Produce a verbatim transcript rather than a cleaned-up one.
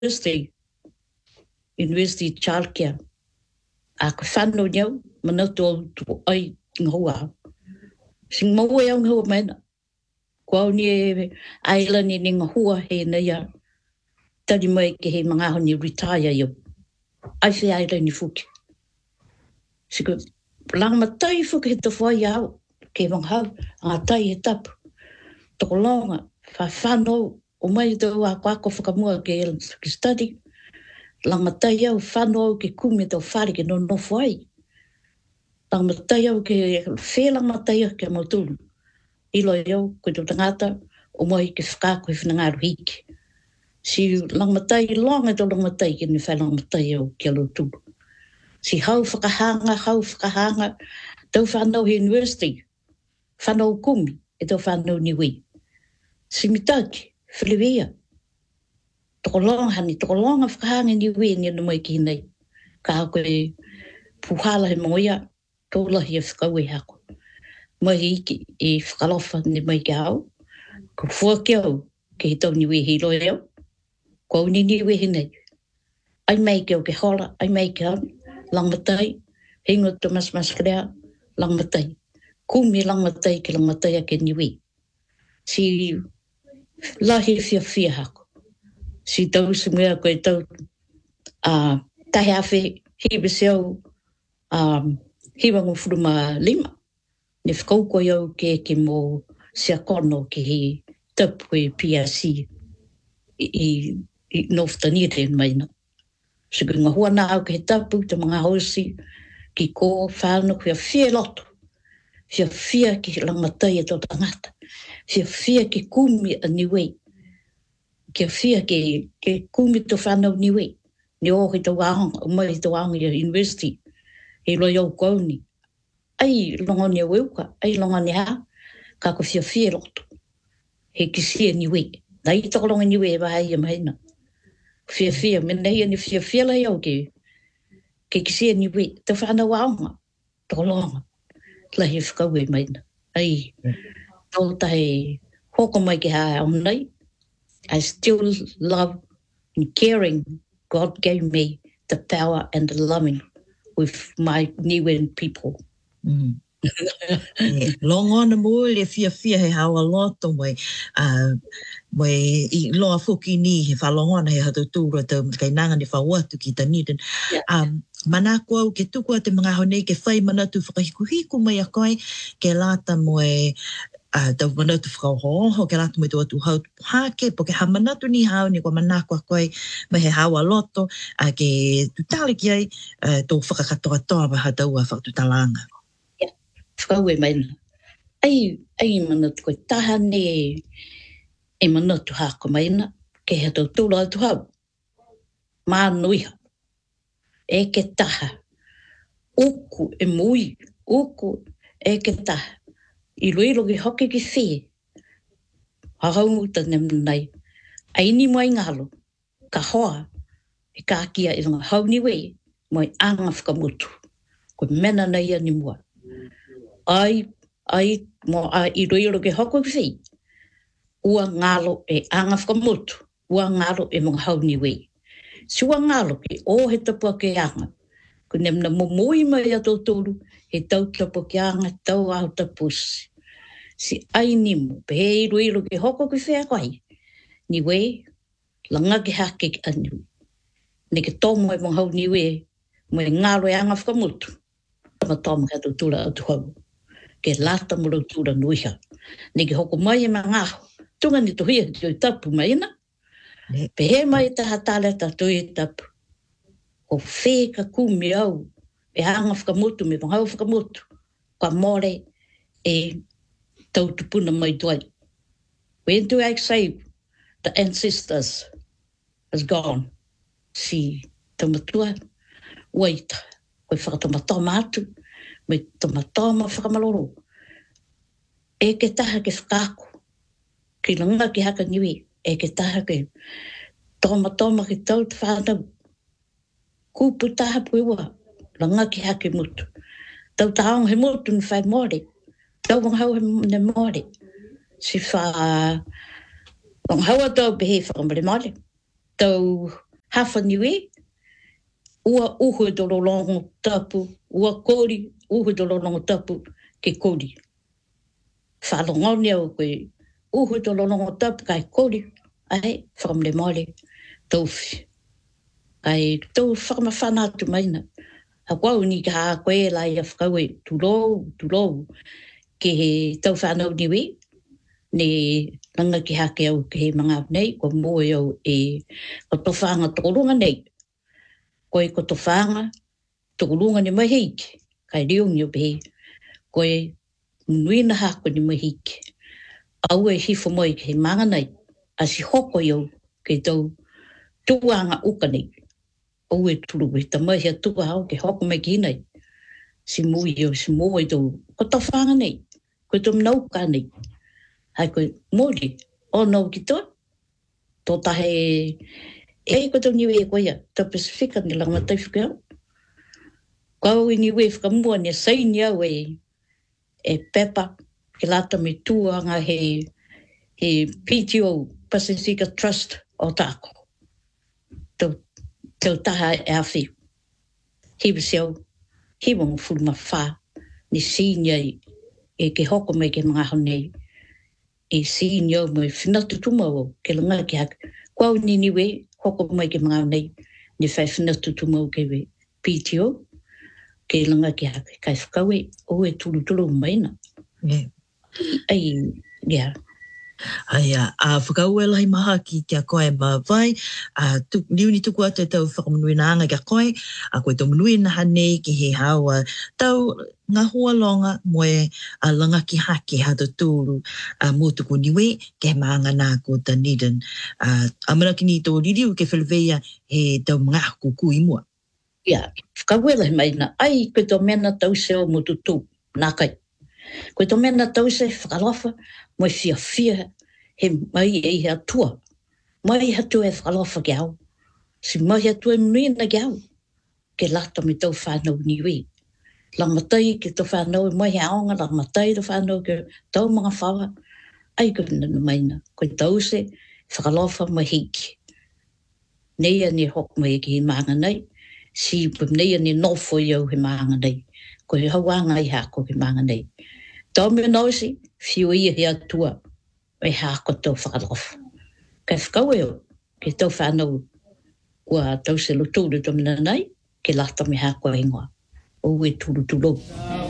University, University childcare. Ako whanau niau, manatu au ai ngahua. Sing maua au ngahua maina. Kua au ni ailani ni ngahua he na ia. Tari mai ke he mga honi retire iau. Ai whi ailani fuki. Siku, lang matai fuki he tawhai au. Ke manghau, ngā tai he tapu. Toko longa, wha whanau, o mai tau a kwako whakamua ke ki study. Lang matai au whanau ke kumi tau whare ke no nofo ai. Lang matai au ke whelang matai au ke mautulu. Ilo iau, koe tau tangata, o mai ke whakako he whanangaru hiki. Si lang matai longa tau lang matai ke ni whalang matai au ke alotulu. Si hau whakahanga, hau whakahanga, tau whanau he university. Whanau kumi, e tau whanau niwi. Si mitaki, whiliwea. Toko longa hani, toko longa whakahanga niwi ni anu mai ki nei. Ka hako e puhala he moia, kaulahi e whakaue hako. Mai iki e whakalofa ni mai ki au. Ko fuaki au, ke he tau niwi hi roi au. Ko au ni niwi hi nei. Ai mai ki au ke hola, ai mai ki au. Lang matai, hingo to mas mas krea, lang matai. Kumi lang matai ke lang matai a ke niwi. Si lahi fia fia hako. Si tau sumea koe tau uh, tahi awhi hiwe seo um, hiwa ngu furuma lima. Ne whakauko iau ke ke mō sia kono ke he tapu e P R C i, i, i North Dunedin maina. So ngā hua nā au ke he tapu te mga hausi ki kō whāna kuia whia loto. Whia whia ki lang matai e tō tangata. Whia whia ki kumi a niwei. Kia whia ke, ke kumi tō whanau niwei. Ni o he tō wāhanga, o mai tō wāhanga i university. He loi au kauni. Ai longoni a weuka, ai longoni ha. Ka ko whia whia loto. He kisia niwei. Nai tō longa niwei e wahai a maina. Whia whia, me nei ani whia whia lai au ke. Ke kisia niwei. Tō whanau wāhanga. Tō longa. Lahi e whakau e maina. Ai, tō tahi hoko mai ki hae au nei. I still love and caring. God gave me the power and the loving with my Niuean people. Mm. Yeah. Long on mo le fia fia he hawa loto mai uh mai I loa foki ni he whalonga he hatu tūra te kai nanga ni whawatu ki Dunedin. Yeah. Um, mana kua ke tukua te mga honei ke whai manatu whakahiku mai a kai ke lata moe uh, tau manatu whakahoho ke lata moe tu atu hau hake po ke ha manatu ni hau ni kua mana kua kai mai he hawa loto uh, ke tutale ki ai uh, tō whakakatoa toa wa hatau a whakatutalanga. Whakaue maina. Ai, ai manatu koe taha ne e manatu hako maina ke he tau tūla atu hau. Mā nuiha. E ke taha. Uku e mui. Uku e ke taha. I ruiro ki hoki ki whi. Hahau ta nem nei. Aini mai ngalo. Ka hoa. E ka kia i runga hau niwe. Moi anga whakamutu. Koe mena nei ani mua. Ai, ai, mo a I ruiro ki hoko ki whi. Ua ngalo e anga whakamutu. Ua ngalo e mga hau niwe. Si ua ngalo ki o he tapua ke anga. Ko nemna mo moi mai a tō tōru. He tau tapua ke anga tau au tapusi. Si ai nimu. Pe he I ruiro ki hoko ki whi a kai. Niwe, langa ki hake ki anu. Ne ke tōmu e mga hau niwe. Mo e ngalo e anga whakamutu. Ma tōmu ka tō tūra atu hau. Ke lata mo rau tūra nuiha. Ne ke hoko mai e mga ngaho. Tunga ni tohia ki o tapu mai na. Pe he mai ta hatale ta toi e tapu. O whē ka kumi au. E hanga whakamutu me mga hau whakamutu. Ka more e tautupuna mai tuai. When do I say the ancestors is gone? Si tamatua. Waita. Koe whakatamatoma atu. Me tamatoma whakamaloro. E ke taha ke whakako. Ki langa ki haka niwi. E ke taha ke tamatoma ki tau te whanau. Kupu taha puiwa. Langa ki hake mutu. Tau taong he mutu ni whai mōre. Tau wang hau he ne mōre. Si wha... Wang hau a tau pehe whakamare mōre. Tau hafa niwe, ua uhu do longo tapu, ua kori, uhu do longo tapu, ke kori. Whalongoni au koe, uhu do longo tapu, kai kori, ai, from le mole, tauwhi. Ai, tau whakamawhana atu maina. A kwau ni ka koe la ia whakaue, tulou, tulou, ke he tau whanau niwe, ne langa ki hake au ke he mga nei, ko moe au e kotowhanga tokorunga nei. Koe kotowhanga, tokorunga ni mahiki, kai riungi o pehe, koe nuina hako ni mahiki. Au e hifo moi ke he manga nei, a si hoko iau ke tau tuanga uka nei. Au e turu e ta mahi a tuka hao ke hoko mai ki nei. Si mui iau, si moe tau kotowhanga nei, koe tau mnauka nei. Hai koe, mori, o nau ki toa. Tō tahe, e koe tau niwe e koe ia, ta Pasifika ni langa tai whika au. Kau i niwe whakamua ni a saini au e, e pepa, ke lata me tuanga he, he P T O, Pasifika Trust o tāko. Tau, tau taha e awhi. Hiwa siau, hiwa mo fulma wha, ni senior e ke hoko mai ke mga honei. E senior mo e whinatu tumau ke langa ki haka. Kwau ni niwe, hoko mai ke mga nei, ni whai whinatu tumau ke we P T O, ke langa ki haka. Kai whakaue, o e tulu tulu maina. Yeah. Ai, yeah. Aia, a whakaue lahi maha ki kia koe ma vai, a niuni tuku atu e tau whakamanui na anga kia koe, a koe tau manui na hanei ki he hawa, tau ngā hoa longa moe a langa ki hake hata tūru a mō tuku niwe ke maanga nā ko Dunedin. A amana ki ni tō ririu ke whelweia he tau mga kuku i mua. Ia, whakaue lahi maina, ai koe tau mena tau seo mo tutu, nā kai. Koe tau mena tau se whakalofa, moe fia fia, he mai e hea tua. Mai hatu e whakalofa ki au. Si mai hatu e mnuina ki au. Ke lata me tau whanau niwe. Langatai ke tau whanau, mai hea aonga, langatai tau whanau ke tau mga whawa. Ai koe nana maina, koe tau se whakalofa mahiki. Nei ani hok mai ki he maanga nei. Si nei ani nofo iau he maanga nei. Koe hawanga i hako he maanga nei. Tau me nausi, whiu ia hea tua, e hako tau whakalofa. Kai whakaue o, ke tau whanau, ua tau se luturu tau mina nei, ke lata me hako ingoa. O e turu turu.